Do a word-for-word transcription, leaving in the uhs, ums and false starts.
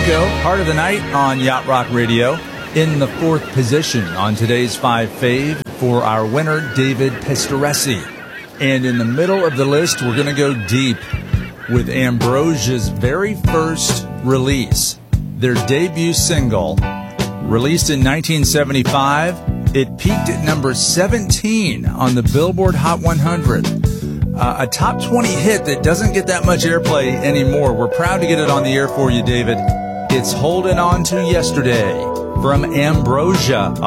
Disco, Heart of the Night on Yacht Rock Radio. In the fourth position on today's Five Fave for our winner, David Pistoresi. And in the middle of the list, we're going to go deep with Ambrosia's very first release. Their debut single, released in nineteen seventy-five, it peaked at number seventeen on the Billboard Hot one hundred. Uh, a top twenty hit that doesn't get that much airplay anymore. We're proud to get it on the air for you, David. It's Holding On to Yesterday from Ambrosia